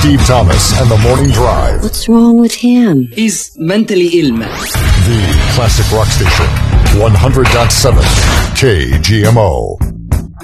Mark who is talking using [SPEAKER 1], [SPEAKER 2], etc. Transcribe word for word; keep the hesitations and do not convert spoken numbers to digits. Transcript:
[SPEAKER 1] Steve Thomas and the Morning Drive.
[SPEAKER 2] What's wrong with him?
[SPEAKER 3] He's mentally ill, man.
[SPEAKER 1] The Classic Rock Station, one hundred point seven K G M O.